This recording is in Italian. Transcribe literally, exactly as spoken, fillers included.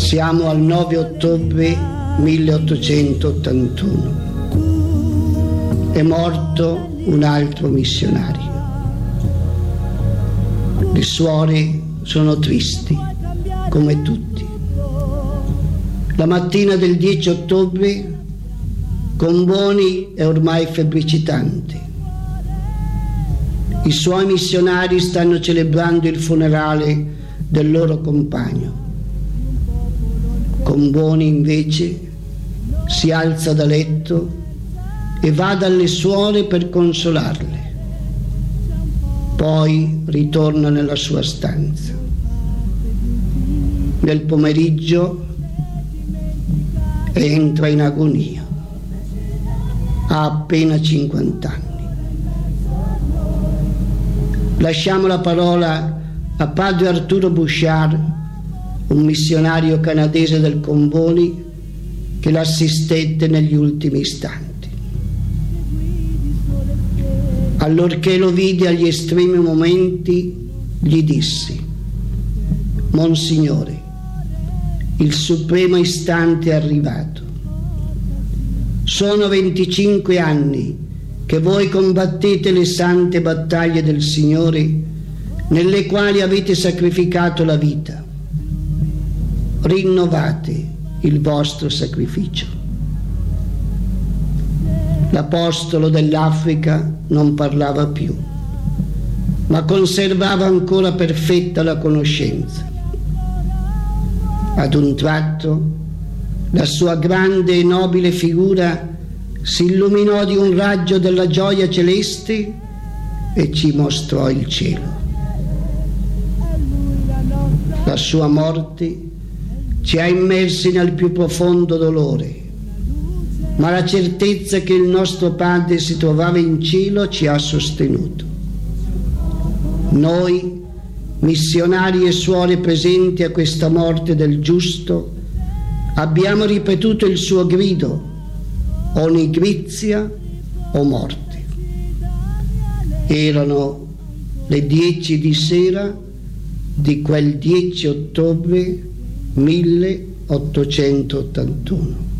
Siamo al nove ottobre milleottocentottantuno. È morto un altro missionario. Le suore sono tristi, come tutti. La mattina del dieci ottobre Comboni è ormai febbricitante. I suoi missionari stanno celebrando il funerale del loro compagno. Comboni invece si alza da letto e va dalle suore per consolarle. Poi ritorna nella sua stanza. Nel pomeriggio entra in agonia. Ha appena cinquanta anni. Lasciamo la parola a padre Arturo Bouchard, un missionario canadese del Comboni che l'assistette negli ultimi istanti. Allorché lo vide agli estremi momenti, gli dissi: Monsignore, il supremo istante è arrivato. Sono venticinque anni che voi combattete le sante battaglie del Signore, nelle quali avete sacrificato la vita. Rinnovate il vostro sacrificio. L'apostolo dell'Africa non parlava più, ma conservava ancora perfetta la conoscenza. Ad un tratto la sua grande e nobile figura si illuminò di un raggio della gioia celeste e ci mostrò il cielo. La sua morte ci ha immersi nel più profondo dolore, ma la certezza che il nostro Padre si trovava in cielo ci ha sostenuto. Noi, missionari e suore presenti a questa morte del giusto, abbiamo ripetuto il suo grido: o nigrizia o morte. Erano le dieci di sera di quel dieci ottobre milleottocentottantuno.